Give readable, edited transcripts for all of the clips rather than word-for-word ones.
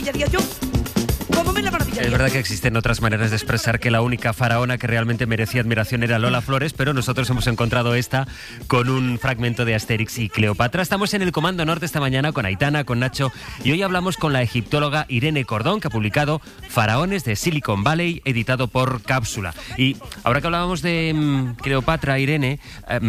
maravillaría yo? ¿Cómo me la maravillaría? Es verdad que existen otras maneras de expresar que la única faraona que realmente merecía admiración era Lola Flores, pero nosotros hemos encontrado esta con un fragmento de Asterix y Cleopatra. Estamos en el Comando Norte esta mañana con Aitana, con Nacho, y hoy hablamos con la egiptóloga Irene Cordón, que ha publicado Faraones de Silicon Valley, editado por Cápsula. Y ahora que hablábamos de Cleopatra, Irene,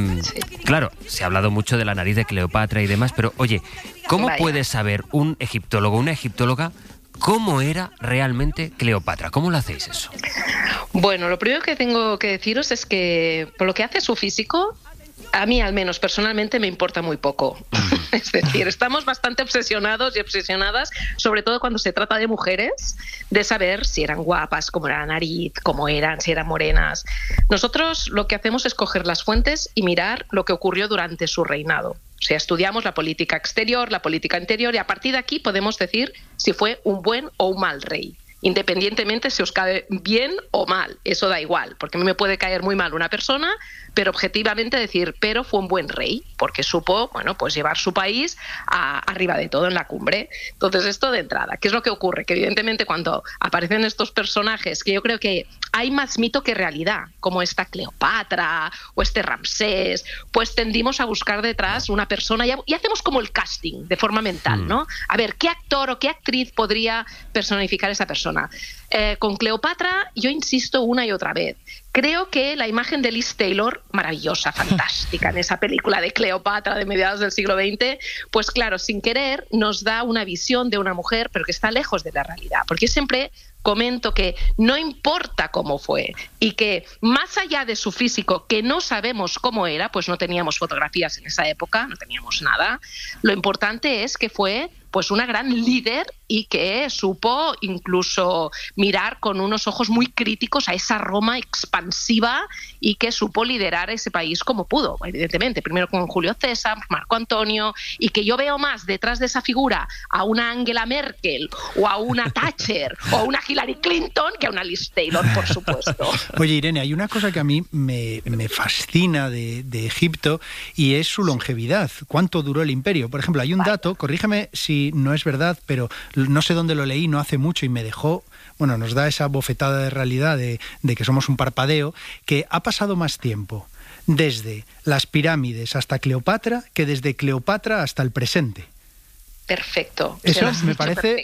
claro, se ha hablado mucho de la nariz de Cleopatra y demás, pero oye, ¿cómo puede saber un egiptólogo, una egiptóloga, cómo era realmente Cleopatra? ¿Cómo lo hacéis eso? Bueno, lo primero que tengo que deciros es que por lo que hace su físico, a mí al menos personalmente me importa muy poco. Es decir, estamos bastante obsesionados y obsesionadas, sobre todo cuando se trata de mujeres, de saber si eran guapas, cómo era la nariz, cómo eran, si eran morenas. Nosotros lo que hacemos es coger las fuentes y mirar lo que ocurrió durante su reinado. O sea, estudiamos la política exterior, la política interior, y a partir de aquí podemos decir si fue un buen o un mal rey. Independientemente si os cae bien o mal, eso da igual, porque a mí me puede caer muy mal una persona, pero objetivamente decir, pero fue un buen rey, porque supo, bueno, pues llevar su país arriba de todo en la cumbre. Entonces, esto de entrada, ¿qué es lo que ocurre? Que evidentemente cuando aparecen estos personajes, que yo creo que hay más mito que realidad, como esta Cleopatra o este Ramsés, pues tendimos a buscar detrás una persona y hacemos como el casting de forma mental, ¿no? A ver, ¿qué actor o qué actriz podría personificar a esa persona? Con Cleopatra, yo insisto una y otra vez, creo que la imagen de Liz Taylor, maravillosa, fantástica, en esa película de Cleopatra de mediados del siglo XX, pues claro, sin querer nos da una visión de una mujer, pero que está lejos de la realidad. Porque yo siempre comento que no importa cómo fue y que más allá de su físico, que no sabemos cómo era, pues no teníamos fotografías en esa época, no teníamos nada, lo importante es que fue pues una gran líder y que supo incluso mirar con unos ojos muy críticos a esa Roma expansiva y que supo liderar ese país como pudo, evidentemente, primero con Julio César, Marco Antonio, y que yo veo más detrás de esa figura a una Angela Merkel o a una Thatcher o a una Hillary Clinton que a una Liz Taylor, por supuesto. Oye, Irene, hay una cosa que a mí me fascina de Egipto y es su longevidad. ¿Cuánto duró el imperio? Por ejemplo, hay un dato, corrígeme si no es verdad, pero no sé dónde lo leí, no hace mucho y me dejó, bueno, nos da esa bofetada de realidad de que somos un parpadeo, que ha pasado más tiempo desde las pirámides hasta Cleopatra que desde Cleopatra hasta el presente. Perfecto. Eso me parece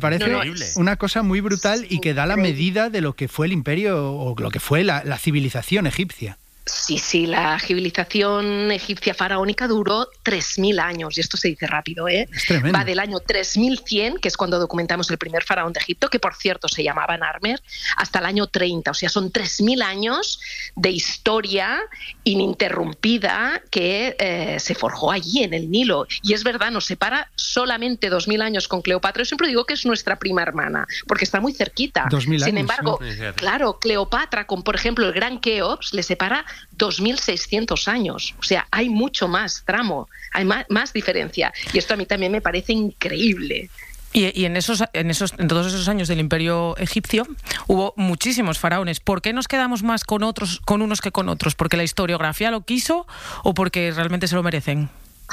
una cosa muy brutal y que da la medida de lo que fue el imperio o lo que fue la civilización egipcia. Sí, la civilización egipcia faraónica duró 3.000 años, y esto se dice rápido, ¿eh? Es tremendo. Va del año 3100, que es cuando documentamos el primer faraón de Egipto, que por cierto se llamaba Narmer, hasta el año 30, o sea, son 3.000 años de historia ininterrumpida que se forjó allí en el Nilo. Y es verdad, nos separa solamente 2.000 años con Cleopatra. Yo siempre digo que es nuestra prima hermana, porque está muy cerquita. 2.000 Sin años, embargo, sí. Claro, Cleopatra, con por ejemplo el gran Keops, le separa 2.600 años. O sea, hay mucho más tramo, hay más diferencia. Y esto a mí también me parece increíble. Y en todos esos años del Imperio egipcio hubo muchísimos faraones. ¿Por qué nos quedamos más con unos que con otros? ¿Porque la historiografía lo quiso o porque realmente se lo merecen?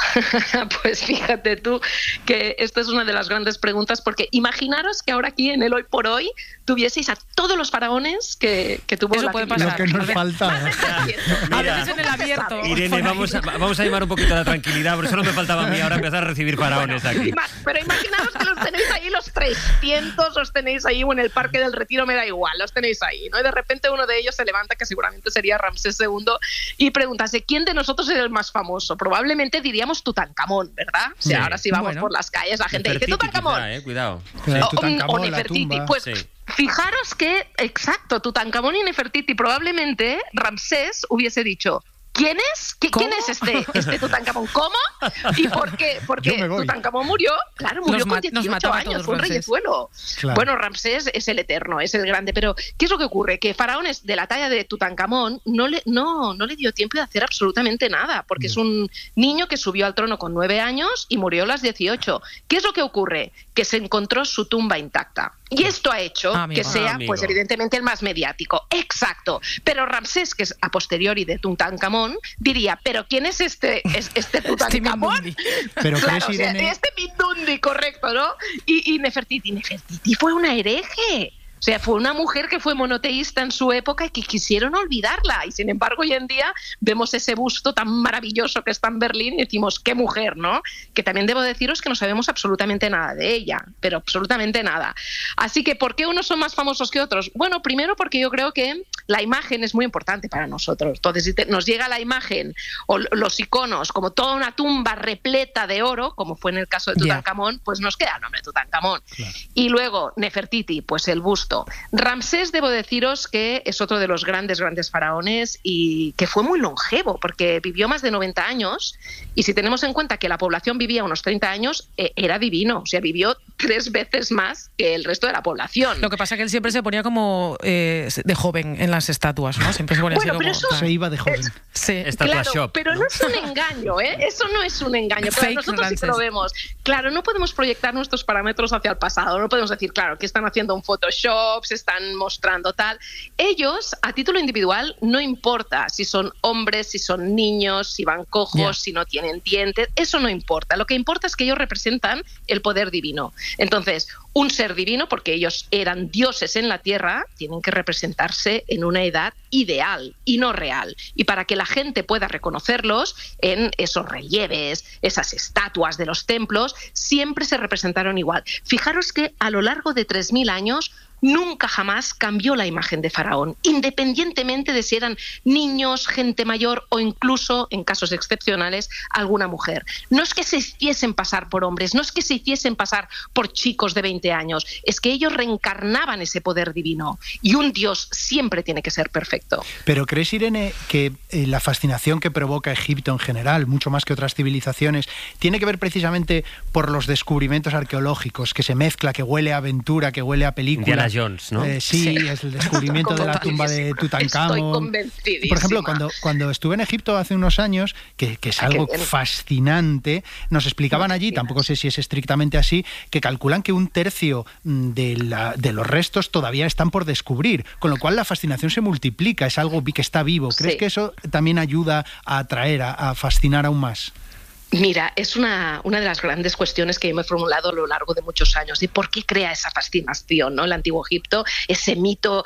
Pues fíjate tú que esta es una de las grandes preguntas, porque imaginaros que ahora aquí en el Hoy por Hoy tuvieseis a todos los faraones que tuvo eso la puede civilización. Lo que nos falta. A veces en el abierto. Irene, vamos a llamar un poquito a la tranquilidad, porque solo me faltaba a mí ahora empezar a recibir faraones aquí. Pero imaginaros que los tenéis ahí los 300, los tenéis ahí, o en el Parque del Retiro, me da igual, los tenéis ahí, ¿no? Y de repente uno de ellos se levanta, que seguramente sería Ramsés II, y preguntase, ¿quién de nosotros es el más famoso? Probablemente diríamos Tutankamón, ¿verdad? O sea, ahora si vamos por las calles, la gente dice Tutankamón. Cuidado. O Nefertiti. Pues fijaros que, exacto, Tutankamón y Nefertiti, probablemente Ramsés hubiese dicho, ¿quién es? ¿Quién es este Tutankamón? ¿Cómo? ¿Y por qué? Porque Tutankamón murió con 18 años, fue un reyezuelo. Claro. Bueno, Ramsés es el eterno, es el grande, pero ¿qué es lo que ocurre? Que faraones de la talla de Tutankamón no le dio tiempo de hacer absolutamente nada, porque es un niño que subió al trono con 9 años y murió a los 18. ¿Qué es lo que ocurre? Que se encontró su tumba intacta. Y esto ha hecho que sea, pues evidentemente, el más mediático. Exacto. Pero Ramsés, que es a posteriori de Tutankamón, Tutankamón, diría, ¿pero quién es este Tutankamón? Pero claro, crees, Irene... este Mindundi, correcto, ¿no? Y Nefertiti fue una hereje. O sea, fue una mujer que fue monoteísta en su época y que quisieron olvidarla. Y sin embargo, hoy en día vemos ese busto tan maravilloso que está en Berlín y decimos, qué mujer, ¿no? Que también debo deciros que no sabemos absolutamente nada de ella, pero absolutamente nada. Así que, ¿por qué unos son más famosos que otros? Bueno, primero porque yo creo que la imagen es muy importante para nosotros. Entonces, si nos llega la imagen o los iconos como toda una tumba repleta de oro, como fue en el caso de Tutankamón, pues nos queda el nombre de Tutankamón. Claro. Y luego, Nefertiti, pues el busto. Ramsés, debo deciros que es otro de los grandes faraones y que fue muy longevo porque vivió más de 90 años y si tenemos en cuenta que la población vivía unos 30 años, era divino, o sea, vivió 3 veces más que el resto de la población. Lo que pasa es que él siempre se ponía como de joven en las estatuas, ¿no? Siempre se ponía así como... Eso se iba de joven. Sí. Claro, shop, pero no es un engaño, ¿eh? Eso no es un engaño. Pero nosotros sí que lo vemos. Claro, no podemos proyectar nuestros parámetros hacia el pasado. No podemos decir, claro, que están haciendo un Photoshop, se están mostrando tal. Ellos, a título individual, no importa si son hombres, si son niños, si van cojos, si no tienen dientes. Eso no importa. Lo que importa es que ellos representan el poder divino. Entonces, un ser divino, porque ellos eran dioses en la tierra, tienen que representarse en una edad ideal y no real. Y para que la gente pueda reconocerlos en esos relieves, esas estatuas de los templos, siempre se representaron igual. Fijaros que a lo largo de 3000 años nunca jamás cambió la imagen de Faraón, independientemente de si eran niños, gente mayor o incluso, en casos excepcionales, alguna mujer. No es que se hiciesen pasar por hombres, no es que se hiciesen pasar por chicos de 20 años, es que ellos reencarnaban ese poder divino y un dios siempre tiene que ser perfecto. Pero ¿crees, Irene, que la fascinación que provoca Egipto en general, mucho más que otras civilizaciones, tiene que ver precisamente por los descubrimientos arqueológicos, que se mezcla, que huele a aventura, que huele a película? Indiana Jones, ¿no? Sí, es el descubrimiento de la tumba de Tutankamón. Estoy convencidísima. Por ejemplo, cuando estuve en Egipto hace unos años, que es algo fascinante, nos explicaban allí, tampoco sé si es estrictamente así, que calculan que 1/3 de los restos todavía están por descubrir, con lo cual la fascinación se multiplica, es algo que está vivo. ¿Crees que eso también ayuda a atraer, a fascinar aún más? Mira, es una de las grandes cuestiones que yo me he formulado a lo largo de muchos años. ¿Y por qué crea esa fascinación, ¿no? El Antiguo Egipto, ese mito,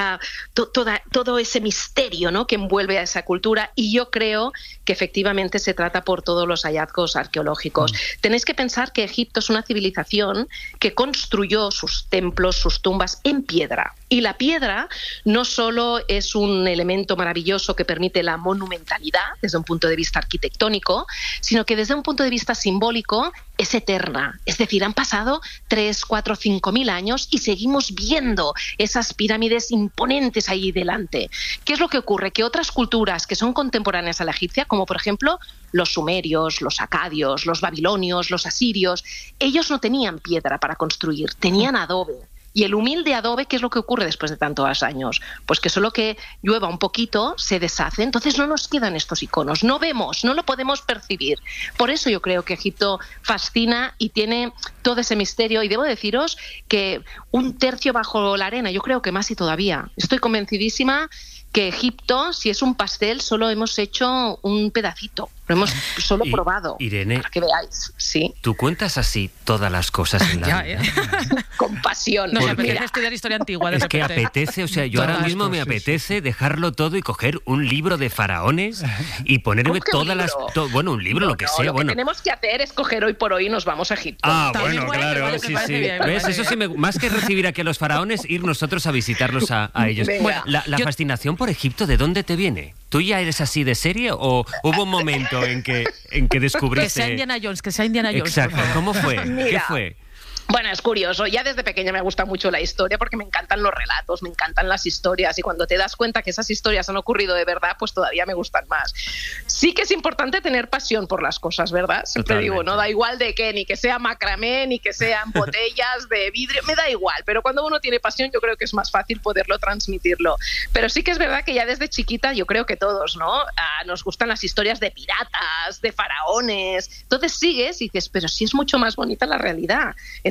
todo ese misterio, ¿no? que envuelve a esa cultura. Y yo creo que efectivamente se trata por todos los hallazgos arqueológicos. Tenéis que pensar que Egipto es una civilización que construyó sus templos, sus tumbas en piedra. Y la piedra no solo es un elemento maravilloso que permite la monumentalidad desde un punto de vista arquitectónico, sino que desde un punto de vista simbólico es eterna. Es decir, han pasado 3, 4, 5.000 años y seguimos viendo esas pirámides imponentes ahí delante. ¿Qué es lo que ocurre? Que otras culturas que son contemporáneas a la egipcia, como por ejemplo los sumerios, los acadios, los babilonios, los asirios, ellos no tenían piedra para construir, tenían adobe. Y el humilde adobe, ¿qué es lo que ocurre después de tantos años? Pues que solo que llueva un poquito se deshace, entonces no nos quedan estos iconos, no vemos, no lo podemos percibir. Por eso yo creo que Egipto fascina y tiene todo ese misterio, y debo deciros que 1/3 bajo la arena, yo creo que más y todavía. Estoy convencidísima que Egipto, si es un pastel, solo hemos hecho un pedacito, lo hemos solo probado. Irene, para que veáis, sí. ¿Tú cuentas así todas las cosas en la vida? Con pasión. Nos apetece estudiar historia antigua. Es que apetece, o sea, yo ahora mismo me apetece dejarlo todo y coger un libro de faraones y ponerme todas las... bueno, un libro, lo que sea. Lo que tenemos que hacer es coger hoy por hoy y nos vamos a Egipto. Ah, bueno, claro, sí. ¿Ves? Eso sí, más que recibir aquí a los faraones, ir nosotros a visitarlos a ellos. Bueno, la fascinación por Egipto, ¿de dónde te viene? ¿Tú ya eres así de serie o hubo un momento en que descubriste...? Que sea Indiana Jones. Exacto. ¿Cómo fue? Mira, ¿qué fue? Bueno, es curioso. Ya desde pequeña me gusta mucho la historia porque me encantan los relatos, me encantan las historias, y cuando te das cuenta que esas historias han ocurrido de verdad, pues todavía me gustan más. Sí que es importante tener pasión por las cosas, ¿verdad? Siempre digo, no da igual de qué, ni que sea macramé, ni que sean botellas de vidrio, me da igual, pero cuando uno tiene pasión yo creo que es más fácil poderlo transmitirlo. Pero sí que es verdad que ya desde chiquita yo creo que todos, ¿no? Nos gustan las historias de piratas, de faraones. Entonces sigues y dices, pero sí es mucho más bonita la realidad. Entonces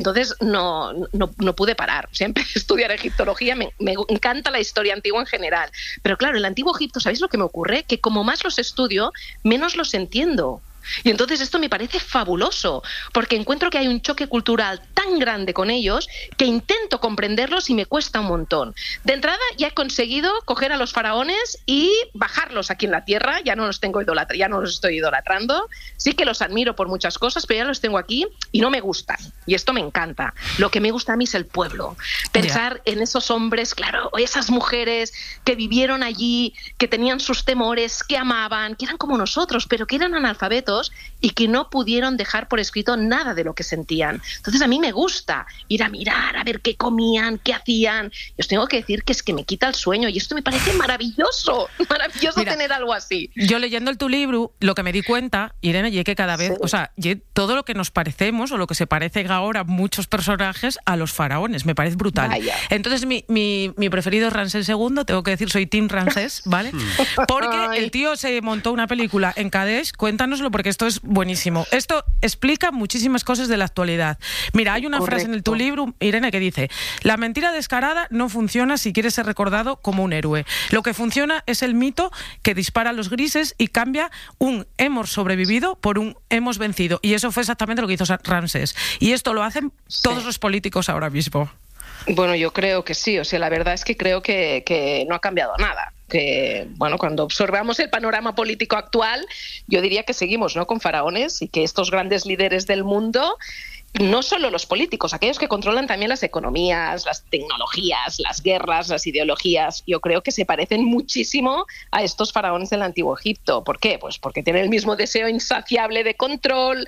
entonces no pude parar. Siempre estudiar egiptología, me encanta la historia antigua en general. Pero claro, el Antiguo Egipto, ¿sabéis lo que me ocurre? Que como más los estudio, menos los entiendo. Y entonces esto me parece fabuloso, porque encuentro que hay un choque cultural tan grande con ellos que intento comprenderlos y me cuesta un montón. De entrada ya he conseguido coger a los faraones y bajarlos aquí en la tierra, ya no los estoy idolatrando, sí que los admiro por muchas cosas, pero ya los tengo aquí y no me gustan. Y esto me encanta. Lo que me gusta a mí es el pueblo. Pensar en esos hombres, claro, esas mujeres que vivieron allí, que tenían sus temores, que amaban, que eran como nosotros, pero que eran analfabetos y que no pudieron dejar por escrito nada de lo que sentían. Entonces a mí me gusta ir a mirar, a ver qué comían, qué hacían. Y os tengo que decir que es que me quita el sueño y esto me parece maravilloso, maravilloso. Mira, tener algo así. Yo leyendo tu libro, lo que me di cuenta, Irene, y que cada vez, o sea, todo lo que nos parecemos o lo que se parecen ahora muchos personajes a los faraones, me parece brutal. Vaya. Entonces mi preferido es Ramsés II, tengo que decir, soy Team Ramsés, ¿vale? Porque el tío se montó una película en Kadesh, cuéntanoslo porque esto es buenísimo. Esto explica muchísimas cosas de la actualidad. Mira, hay una frase en tu libro, Irene, que dice: la mentira descarada no funciona si quieres ser recordado como un héroe. Lo que funciona es el mito que dispara los grises y cambia un hemos sobrevivido por un hemos vencido. Y eso fue exactamente lo que hizo Ramsés. Y esto lo hacen todos los políticos ahora mismo. Bueno, yo creo que sí. O sea, la verdad es que creo que no ha cambiado nada. Que, bueno, cuando observamos el panorama político actual, yo diría que seguimos, ¿no?, con faraones y que estos grandes líderes del mundo, no solo los políticos, aquellos que controlan también las economías, las tecnologías, las guerras, las ideologías, yo creo que se parecen muchísimo a estos faraones del Antiguo Egipto. ¿Por qué? Pues porque tienen el mismo deseo insaciable de control,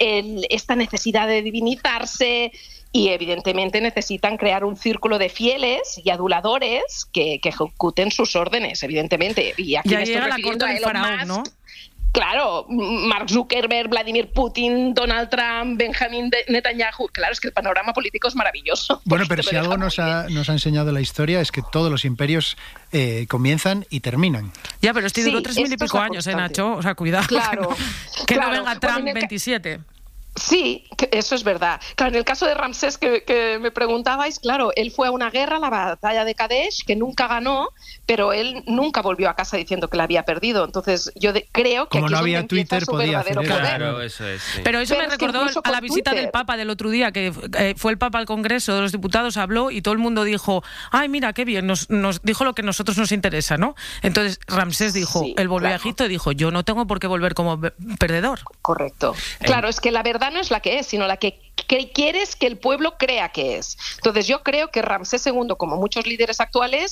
esta necesidad de divinizarse. Y evidentemente necesitan crear un círculo de fieles y aduladores que ejecuten sus órdenes, evidentemente. Y aquí ya me estoy llega refiriendo la a corte Elon del faraón, Musk, ¿no? Claro, Mark Zuckerberg, Vladimir Putin, Donald Trump, Benjamin Netanyahu. Claro, es que el panorama político es maravilloso. Bueno, pero si algo nos ha enseñado la historia es que todos los imperios comienzan y terminan. Ya, pero este duró 3.000 y pico años, Nacho. O sea, cuidado. Claro. Que no venga Trump 27. Sí, eso es verdad. Claro, en el caso de Ramsés que me preguntabais, claro, él fue a una guerra, la batalla de Kadesh, que nunca ganó, pero él nunca volvió a casa diciendo que la había perdido. Entonces yo creo que como aquí no es había donde Twitter, su podía hacer verdadero eso. poder. Claro, eso es. Sí. Pero eso Pero me es que recordó incluso a la con visita Twitter. del Papa del otro día, que fue el Papa al Congreso de los Diputados, habló y todo el mundo dijo: ay, mira, qué bien, nos dijo lo que a nosotros nos interesa, ¿no? Entonces Ramsés dijo, Sí, él volvió claro. a Egipto y dijo: yo no tengo por qué volver como perdedor. Correcto. Claro, es que la verdad no es la que es, sino la que quieres que el pueblo crea que es. Entonces yo creo que Ramsés II, como muchos líderes actuales,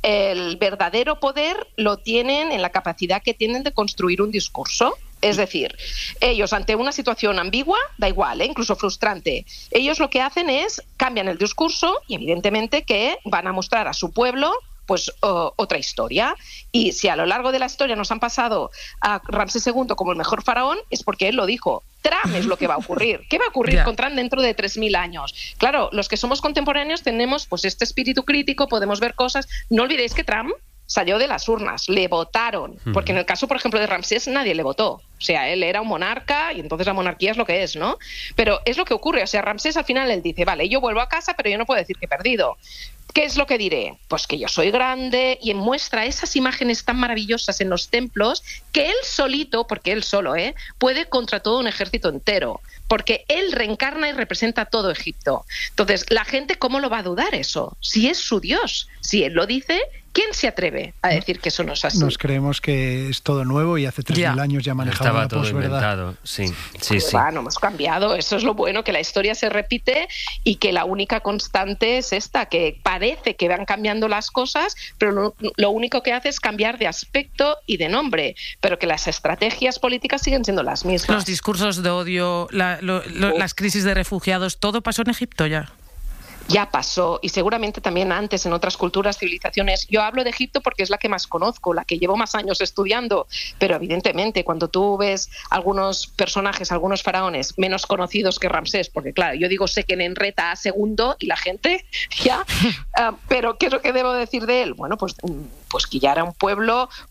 el verdadero poder lo tienen en la capacidad que tienen de construir un discurso. Es decir, ellos ante una situación ambigua, da igual, incluso frustrante, ellos lo que hacen es cambian el discurso y evidentemente que van a mostrar a su pueblo pues otra historia. Y si a lo largo de la historia nos han pasado a Ramsés II como el mejor faraón, es porque él lo dijo. Trump es lo que va a ocurrir. ¿Qué va a ocurrir con Trump dentro de 3.000 años? Claro, los que somos contemporáneos tenemos pues este espíritu crítico, podemos ver cosas. No olvidéis que Trump salió de las urnas, le votaron, porque en el caso, por ejemplo, de Ramsés nadie le votó. O sea, él era un monarca y entonces la monarquía es lo que es, ¿no? Pero es lo que ocurre, o sea, Ramsés al final él dice, vale, yo vuelvo a casa, pero yo no puedo decir que he perdido. ¿Qué es lo que diré? Pues que yo soy grande, y muestra esas imágenes tan maravillosas en los templos que él solito, porque él solo, puede contra todo un ejército entero, porque él reencarna y representa todo Egipto. Entonces, la gente, ¿cómo lo va a dudar eso? Si es su Dios, si él lo dice, ¿quién se atreve a decir que eso no es así? Nos creemos que es todo nuevo y hace 3.000 años ya manejaba Estaba la todo posverdad. inventado, sí. Bueno, hemos cambiado, eso es lo bueno, que la historia se repite y que la única constante es esta, que parece que van cambiando las cosas, pero lo único que hace es cambiar de aspecto y de nombre, pero que las estrategias políticas siguen siendo las mismas. Los discursos de odio, las crisis de refugiados, todo pasó en Egipto ya. Ya pasó, y seguramente también antes en otras culturas, civilizaciones. Yo hablo de Egipto porque es la que más conozco, la que llevo más años estudiando, pero evidentemente cuando tú ves algunos personajes, algunos faraones menos conocidos que Ramsés, porque claro, yo digo Sekenenreta II y la gente ya, pero ¿qué es lo que debo decir de él? Bueno, pues que ya era un pueblo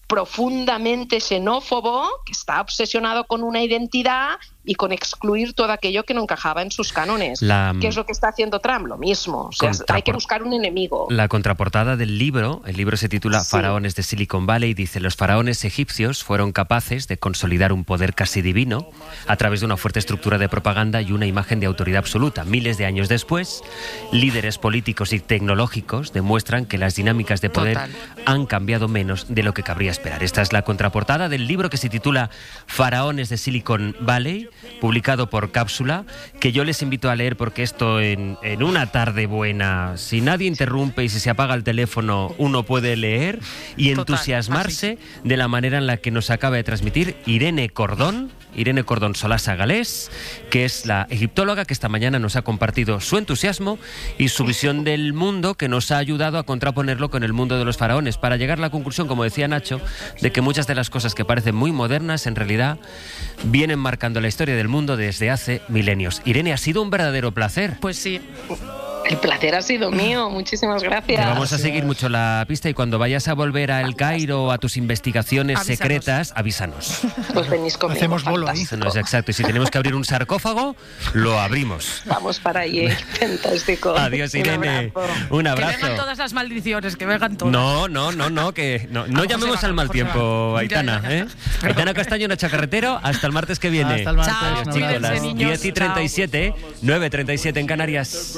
profundamente xenófobo, que está obsesionado con una identidad y con excluir todo aquello que no encajaba en sus cánones. ¿Qué es lo que está haciendo Trump? Lo mismo. O sea, hay que buscar un enemigo. La contraportada del libro, el libro se titula Faraones de Silicon Valley, dice: los faraones egipcios fueron capaces de consolidar un poder casi divino a través de una fuerte estructura de propaganda y una imagen de autoridad absoluta. Miles de años después, líderes políticos y tecnológicos demuestran que las dinámicas de poder han cambiado menos de lo que cabría esperar. Esta es la contraportada del libro que se titula Faraones de Silicon Valley, publicado por Cápsula, que yo les invito a leer porque esto en una tarde buena, si nadie interrumpe y si se apaga el teléfono, uno puede leer y entusiasmarse de la manera en la que nos acaba de transmitir Irene Cordón Solasa Galés, que es la egiptóloga que esta mañana nos ha compartido su entusiasmo y su visión del mundo, que nos ha ayudado a contraponerlo con el mundo de los faraones, para llegar a la conclusión, como decía Nacho, de que muchas de las cosas que parecen muy modernas en realidad vienen marcando la historia del mundo desde hace milenios. Irene, ha sido un verdadero placer. Pues sí. El placer ha sido mío, muchísimas gracias. Te vamos a seguir mucho la pista y cuando vayas a volver a El Cairo o a tus investigaciones secretas, avísanos. Pues venís conmigo. Hacemos bolo ahí. No es exacto, y si tenemos que abrir un sarcófago, lo abrimos. Vamos para allí, fantástico. Adiós, Irene. Un abrazo. Que vengan todas las maldiciones, que vengan todas. No, que no llamemos al mal tiempo, Aitana. Aitana Castaño, Nacho Carretero, hasta el martes que viene. Hasta el martes. Chao, Un chicos, abrazo. Las 10:37, 9:37 en Canarias.